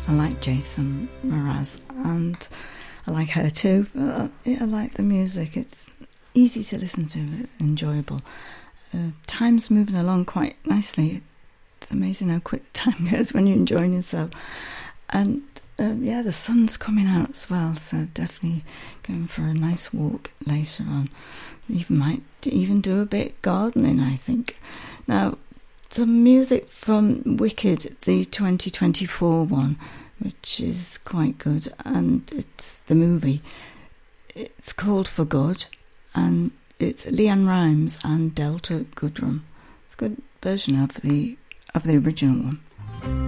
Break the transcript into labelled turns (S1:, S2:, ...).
S1: I like Jason Mraz, and I like her too. I like the music. It's easy to listen to, enjoyable. Time's moving along quite nicely. It's amazing how quick the time goes when you're enjoying yourself. And the sun's coming out as well, so definitely going for a nice walk later on. You might even do a bit gardening, I think. Now, some music from Wicked, the 2024 one, which is quite good, and it's the movie. It's called For Good, and it's Leanne Rimes and Delta Goodrem. It's a good version of the original one.